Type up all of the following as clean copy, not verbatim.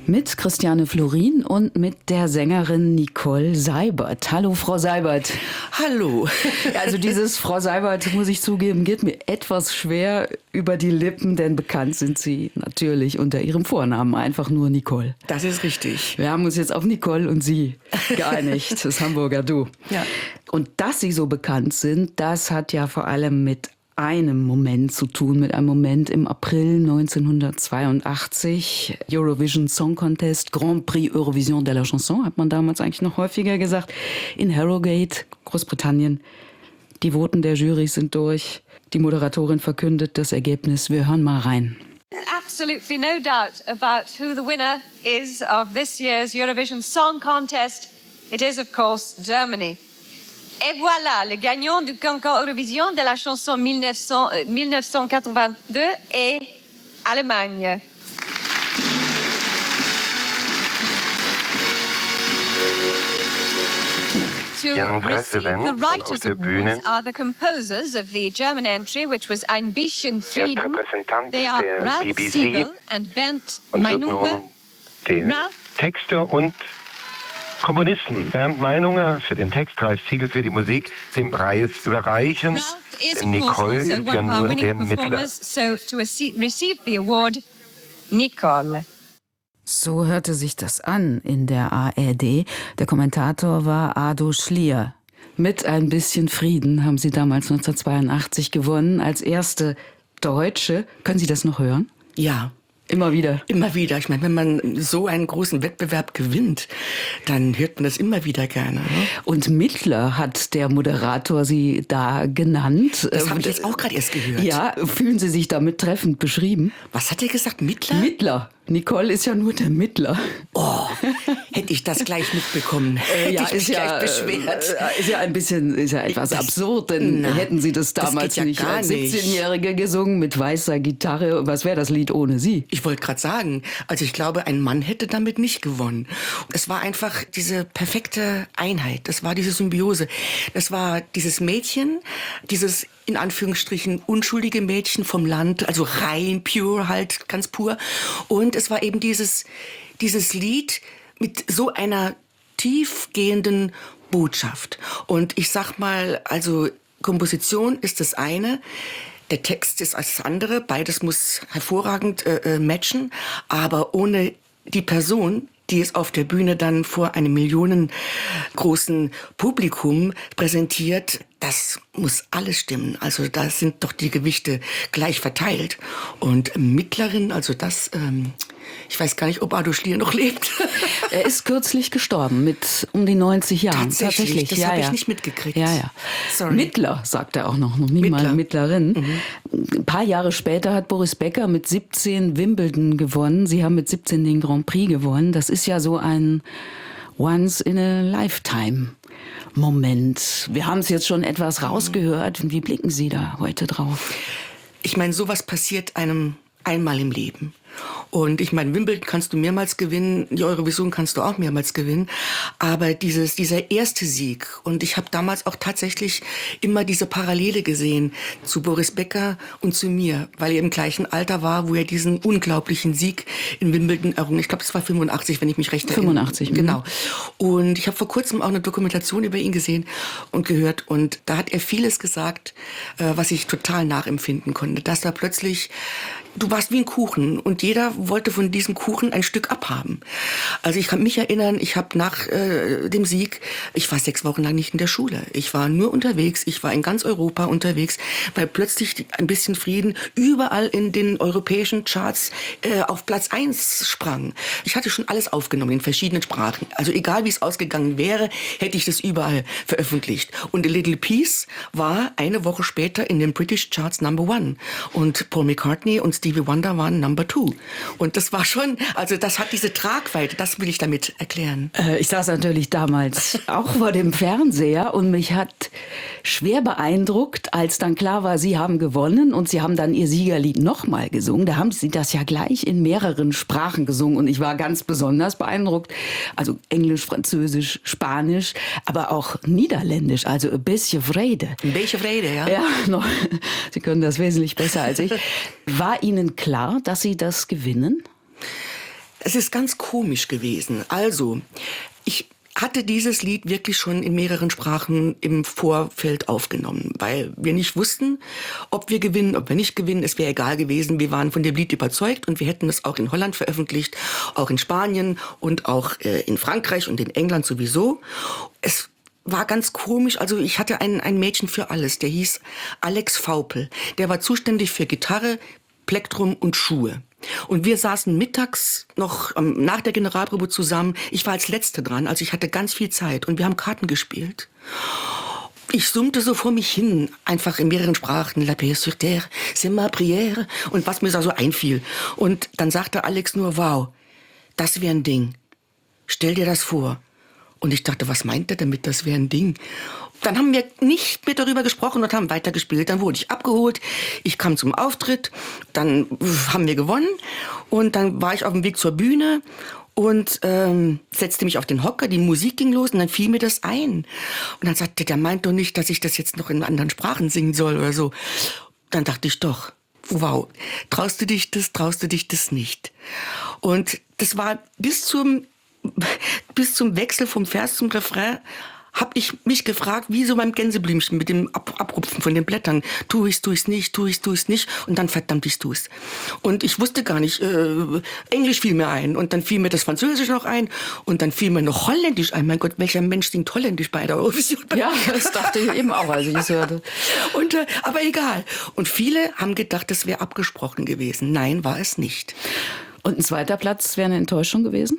Mit Christiane Florin und mit der Sängerin Nicole Seibert. Hallo, Frau Seibert. Hallo. Also dieses Frau Seibert, muss ich zugeben, geht mir etwas schwer über die Lippen, denn bekannt sind Sie natürlich unter Ihrem Vornamen, einfach nur Nicole. Das ist richtig. Wir haben uns jetzt auf Nicole und Sie geeinigt, das Hamburger Du. Ja. Und dass Sie so bekannt sind, das hat ja vor allem mit einem Moment zu tun, mit einem Moment im April 1982. Eurovision Song Contest, Grand Prix Eurovision de la Chanson, hat man damals eigentlich noch häufiger gesagt, in Harrogate, Großbritannien. Die Voten der Jury sind durch. Die Moderatorin verkündet das Ergebnis. Wir hören mal rein. Absolutely no doubt about who the winner is of this year's Eurovision Song Contest. It is, of course, Germany. Et voilà, le gagnant du concours Eurovision de la chanson 1982 est Allemagne. Ihren Präsident The Writers auf der Bühne, Awards are the composers of the German entry, which was ein bisschen der Frieden. Repräsentant They are der Ralph BBC Siegel and Bernd und wird Meinunger. nun den Texter und Komponisten Bernd Meinunger für den Text, Ralph Siegel für die Musik, den Preis überreichen. Ralph is, Denn of course, Nicole also ist one ja of our nur winning der Mittler. performers. So to receive the award, Nicole. So hörte sich das an in der ARD. Der Kommentator war Ado Schlier. Mit ein bisschen Frieden haben Sie damals 1982 gewonnen, als erste Deutsche. Können Sie das noch hören? Ja. Immer wieder. Immer wieder. Ich meine, wenn man so einen großen Wettbewerb gewinnt, dann hört man das immer wieder gerne. Ne? Und Mittler hat der Moderator Sie da genannt. Das habe ich jetzt auch gerade erst gehört. Ja, fühlen Sie sich damit treffend beschrieben? Was hat er gesagt? Mittler? Mittler. Nicole ist ja nur der Mittler. Oh, hätte ich das gleich mitbekommen. Hätte ich mich gleich beschwert. Ist ja ein bisschen, ist ja etwas absurd, denn hätten Sie das damals geht ja nicht gar als nicht. 17-Jährige gesungen mit weißer Gitarre? Was wäre das Lied ohne Sie? Ich wollte gerade sagen, also ich glaube, ein Mann hätte damit nicht gewonnen. Es war einfach diese perfekte Einheit, das war diese Symbiose. Das war dieses Mädchen, dieses in Anführungsstrichen unschuldige Mädchen vom Land, also rein, pure halt, ganz pur. Und es war eben dieses Lied mit so einer tiefgehenden Botschaft. Und ich sag mal, also Komposition ist das eine, der Text ist das andere, beides muss hervorragend matchen, aber ohne die Person, die es auf der Bühne dann vor einem millionengroßen Publikum präsentiert, das muss alles stimmen. Also da sind doch die Gewichte gleich verteilt. Und Mittlerin, also das, ich weiß gar nicht, ob Ado Schlier noch lebt. Er ist kürzlich gestorben, mit um die 90 Jahren. Tatsächlich, das habe ich nicht mitgekriegt. Ja. Sorry. Mittler, sagt er auch noch nie mal Mittlerin. Ein paar Jahre später hat Boris Becker mit 17 Wimbledon gewonnen. Sie haben mit 17 den Grand Prix gewonnen. Das ist ja so ein Once-in-a-Lifetime-Moment. Wir haben es jetzt schon etwas rausgehört. Wie blicken Sie da heute drauf? Ich meine, sowas passiert einem einmal im Leben. Und ich meine, Wimbledon kannst du mehrmals gewinnen, die Eurovision kannst du auch mehrmals gewinnen. Aber dieser erste Sieg, und ich habe damals auch tatsächlich immer diese Parallele gesehen zu Boris Becker und zu mir, weil er im gleichen Alter war, wo er diesen unglaublichen Sieg in Wimbledon errungen. Ich glaube, es war 85, wenn ich mich recht erinnere. 85. Genau. Und ich habe vor kurzem auch eine Dokumentation über ihn gesehen und gehört. Und da hat er vieles gesagt, was ich total nachempfinden konnte. Dass da plötzlich, du warst wie ein Kuchen und jeder wollte von diesem Kuchen ein Stück abhaben. Also ich kann mich erinnern, ich habe nach dem Sieg, ich war 6 Wochen lang nicht in der Schule. Ich war nur unterwegs, ich war in ganz Europa unterwegs, weil plötzlich ein bisschen Frieden überall in den europäischen Charts auf Platz 1 sprang. Ich hatte schon alles aufgenommen in verschiedenen Sprachen. Also egal wie es ausgegangen wäre, hätte ich das überall veröffentlicht. Und A Little Peace war eine Woche später in den British Charts Number 1. Und Paul McCartney und Stevie Wonder waren Number 2. Und das war schon, also das hat diese Tragweite, das will ich damit erklären. Ich saß natürlich damals auch vor dem Fernseher und mich hat schwer beeindruckt, als dann klar war, Sie haben gewonnen und Sie haben dann Ihr Siegerlied nochmal gesungen. Da haben Sie das ja gleich in mehreren Sprachen gesungen und ich war ganz besonders beeindruckt. Also Englisch, Französisch, Spanisch, aber auch Niederländisch, also ein bisschen Freude. Ein bisschen Freude, ja. Ja, noch, Sie können das wesentlich besser als ich. War Ihnen klar, dass Sie das gewinnen? Es ist ganz komisch gewesen. Also, ich hatte dieses Lied wirklich schon in mehreren Sprachen im Vorfeld aufgenommen, weil wir nicht wussten, ob wir gewinnen, ob wir nicht gewinnen. Es wäre egal gewesen. Wir waren von dem Lied überzeugt und wir hätten es auch in Holland veröffentlicht, auch in Spanien und auch in Frankreich und in England sowieso. Es war ganz komisch. Also ich hatte ein Mädchen für alles. Der hieß Alex Vaupel. Der war zuständig für Gitarre, Plektrum und Schuhe. Und wir saßen mittags noch nach der Generalprobe zusammen. Ich war als Letzte dran, also ich hatte ganz viel Zeit. Und wir haben Karten gespielt. Ich summte so vor mich hin, einfach in mehreren Sprachen. La paix sur terre, c'est ma prière. Und was mir da so einfiel. Und dann sagte Alex nur, wow, das wäre ein Ding. Stell dir das vor. Und ich dachte, was meint er damit, das wäre ein Ding? Dann haben wir nicht mehr darüber gesprochen und haben weitergespielt. Dann wurde ich abgeholt, ich kam zum Auftritt, dann haben wir gewonnen und dann war ich auf dem Weg zur Bühne und setzte mich auf den Hocker, die Musik ging los und dann fiel mir das ein. Und dann sagte der meint doch nicht, dass ich das jetzt noch in anderen Sprachen singen soll oder so. Dann dachte ich doch, wow, traust du dich das nicht? Und das war bis zum Wechsel vom Vers zum Refrain habe ich mich gefragt, wie so beim Gänseblümchen mit dem Abrupfen von den Blättern. Tu ich's nicht. Und dann verdammt, ich tu's. Und ich wusste gar nicht, Englisch fiel mir ein. Und dann fiel mir das Französisch noch ein. Und dann fiel mir noch Holländisch ein. Mein Gott, welcher Mensch singt Holländisch bei der Eurovision? Ja, das dachte ich eben auch, als ich es hörte. Und, aber egal. Und viele haben gedacht, das wäre abgesprochen gewesen. Nein, war es nicht. Und ein zweiter Platz wäre eine Enttäuschung gewesen?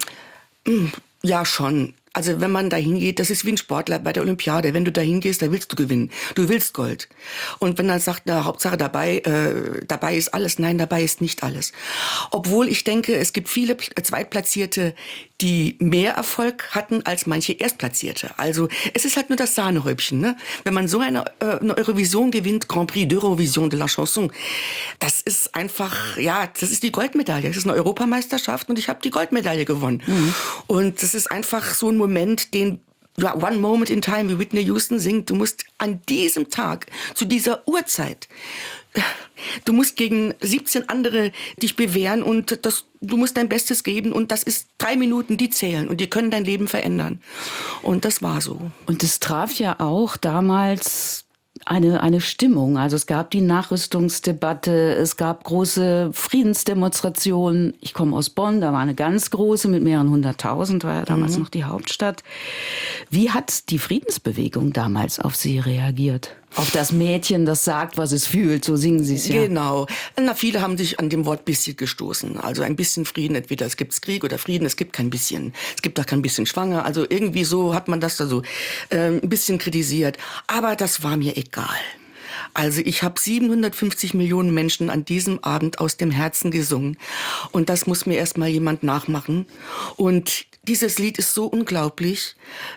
Ja, schon. Also wenn man da hingeht, das ist wie ein Sportler bei der Olympiade. Wenn du da hingehst, da willst du gewinnen. Du willst Gold. Und wenn er sagt, na, Hauptsache dabei ist alles. Nein, dabei ist nicht alles. Obwohl ich denke, es gibt viele Zweitplatzierte, die mehr Erfolg hatten als manche Erstplatzierte. Also es ist halt nur das Sahnehäubchen. Ne? Wenn man so eine Eurovision gewinnt, Grand Prix d'Eurovision de la Chanson, das ist einfach, ja, das ist die Goldmedaille. Das ist eine Europameisterschaft und ich habe die Goldmedaille gewonnen. Mhm. Und das ist einfach so ein Moment, den One Moment in Time, wie Whitney Houston singt. Du musst an diesem Tag, zu dieser Uhrzeit, du musst gegen 17 andere dich bewähren und du musst dein Bestes geben und das ist 3 Minuten, die zählen und die können dein Leben verändern. Und das war so. Und es traf ja auch damals eine Stimmung. Also es gab die Nachrüstungsdebatte, es gab große Friedensdemonstrationen. Ich komme aus Bonn, da war eine ganz große mit mehreren 100.000, war ja damals noch die Hauptstadt. Wie hat die Friedensbewegung damals auf Sie reagiert? Auf das Mädchen, das sagt, was es fühlt, so singen Sie es ja. Genau. Na, viele haben sich an dem Wort bisschen gestoßen. Also ein bisschen Frieden, entweder es gibt Krieg oder Frieden, es gibt kein bisschen. Es gibt auch kein bisschen schwanger. Also irgendwie so hat man das da so ein bisschen kritisiert. Aber das war mir egal. Also ich habe 750 Millionen Menschen an diesem Abend aus dem Herzen gesungen. Und das muss mir erst mal jemand nachmachen. Und dieses Lied ist so unglaublich,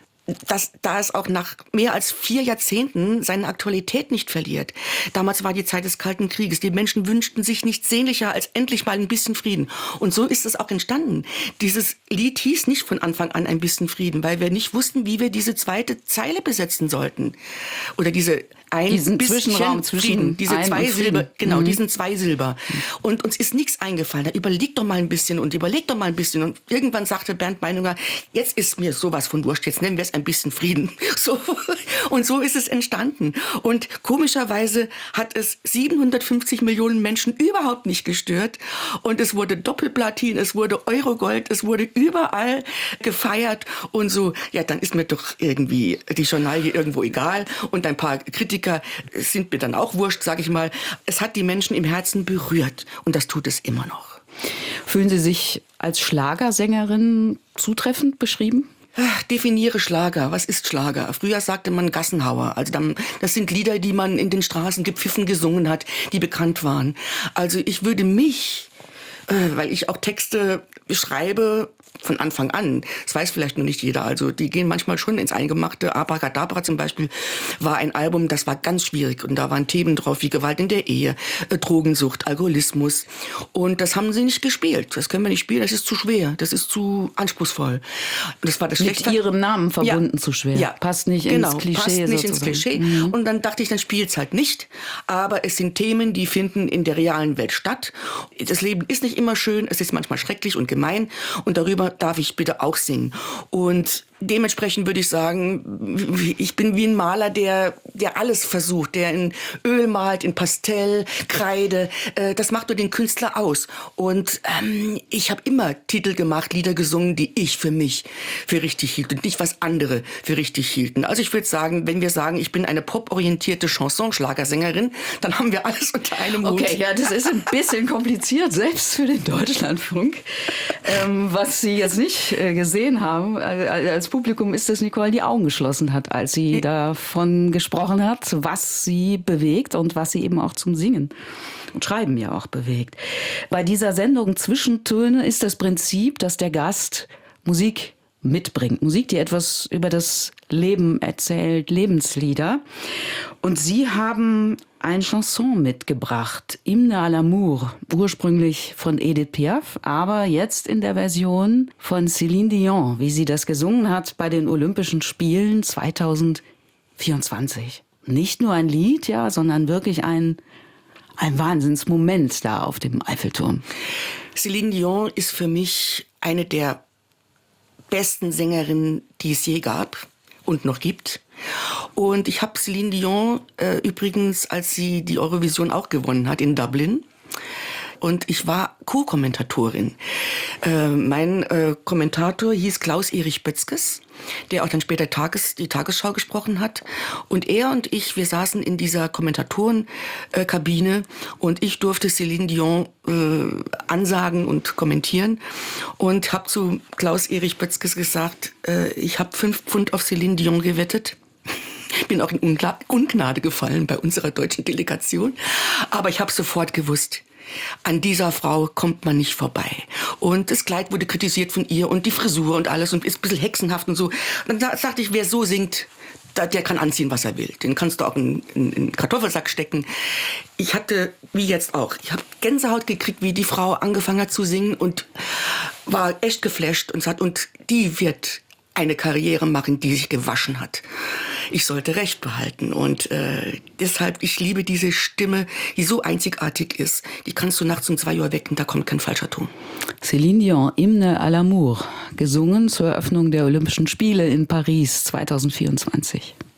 da es auch nach mehr als 4 Jahrzehnten seine Aktualität nicht verliert. Damals war die Zeit des Kalten Krieges. Die Menschen wünschten sich nichts sehnlicher als endlich mal ein bisschen Frieden. Und so ist es auch entstanden. Dieses Lied hieß nicht von Anfang an ein bisschen Frieden, weil wir nicht wussten, wie wir diese zweite Zeile besetzen sollten. Oder diesen Zwischenraum zwischen Frieden, diese 2 Silber, genau, diesen 2 Silber. Und uns ist nichts eingefallen. Da überleg doch mal ein bisschen. Und irgendwann sagte Bernd Meinunger, jetzt ist mir sowas von wurscht, jetzt nennen wir es ein bisschen Frieden. So. Und so ist es entstanden. Und komischerweise hat es 750 Millionen Menschen überhaupt nicht gestört. Und es wurde Doppelplatin, es wurde Eurogold, es wurde überall gefeiert. Und so, ja, dann ist mir doch irgendwie die Journalie irgendwo egal. Und ein paar Kritiker sind mir dann auch wurscht, sage ich mal. Es hat die Menschen im Herzen berührt. Und das tut es immer noch. Fühlen Sie sich als Schlagersängerin zutreffend beschrieben? Definiere Schlager. Was ist Schlager? Früher sagte man Gassenhauer. Also das sind Lieder, die man in den Straßen gepfiffen gesungen hat, die bekannt waren. Also ich würde mich, weil ich auch Texte schreibe, von Anfang an. Das weiß vielleicht noch nicht jeder. Also die gehen manchmal schon ins Eingemachte. Abracadabra zum Beispiel war ein Album, das war ganz schwierig. Und da waren Themen drauf wie Gewalt in der Ehe, Drogensucht, Alkoholismus. Und das haben sie nicht gespielt. Das können wir nicht spielen. Das ist zu schwer. Das ist zu anspruchsvoll. Und das war das Schlechteste. Mit Ihrem Namen verbunden zu schwer. Ja. Passt nicht ins Klischee. Passt nicht sozusagen. Ins Klischee. Mhm. Und dann dachte ich, dann spielt's halt nicht. Aber es sind Themen, die finden in der realen Welt statt. Das Leben ist nicht immer schön, es ist manchmal schrecklich und gemein und darüber darf ich bitte auch singen. Und dementsprechend würde ich sagen, ich bin wie ein Maler, der alles versucht, der in Öl malt, in Pastell, Kreide. Das macht nur den Künstler aus. Und ich habe immer Titel gemacht, Lieder gesungen, die ich für mich für richtig hielt und nicht was andere für richtig hielten. Also ich würde sagen, wenn wir sagen, ich bin eine poporientierte Chanson-Schlagersängerin, dann haben wir alles unter einem Hut. Okay, ja, das ist ein bisschen kompliziert, selbst für den Deutschlandfunk. Was Sie jetzt nicht gesehen haben als Publikum, ist, dass Nicole die Augen geschlossen hat, als sie davon gesprochen hat, was sie bewegt und was sie eben auch zum Singen und Schreiben ja auch bewegt. Bei dieser Sendung Zwischentöne ist das Prinzip, dass der Gast Musik mitbringt. Musik, die etwas über das Leben erzählt, Lebenslieder. Und Sie haben ein Chanson mitgebracht, Hymne à l'amour, ursprünglich von Edith Piaf, aber jetzt in der Version von Céline Dion, wie sie das gesungen hat bei den Olympischen Spielen 2024. Nicht nur ein Lied, ja, sondern wirklich ein Wahnsinnsmoment da auf dem Eiffelturm. Céline Dion ist für mich eine der besten Sängerinnen, die es je gab und noch gibt. Und ich habe Céline Dion übrigens, als sie die Eurovision auch gewonnen hat in Dublin, und ich war Co-Kommentatorin. Mein Kommentator hieß Klaus-Erich Bötzkes, der auch dann später die Tagesschau gesprochen hat. Und er und ich, wir saßen in dieser Kommentatorenkabine und ich durfte Céline Dion ansagen und kommentieren und habe zu Klaus-Erich Bötzkes gesagt, ich habe 5 Pfund auf Céline Dion gewettet. Bin auch in Ungnade gefallen bei unserer deutschen Delegation. Aber ich habe sofort gewusst, an dieser Frau kommt man nicht vorbei. Und das Kleid wurde kritisiert von ihr und die Frisur und alles und ist ein bisschen hexenhaft und so. Und dann sagte ich, wer so singt, der kann anziehen, was er will. Den kannst du auch in einen Kartoffelsack stecken. Ich hatte, wie jetzt auch, ich habe Gänsehaut gekriegt, wie die Frau angefangen hat zu singen und war echt geflasht und sagt, und die wird eine Karriere machen, die sich gewaschen hat. Ich sollte Recht behalten und deshalb, ich liebe diese Stimme, die so einzigartig ist. Die kannst du nachts um 2 Uhr wecken, da kommt kein falscher Ton. Céline Dion, Hymne à l'amour, gesungen zur Eröffnung der Olympischen Spiele in Paris 2024.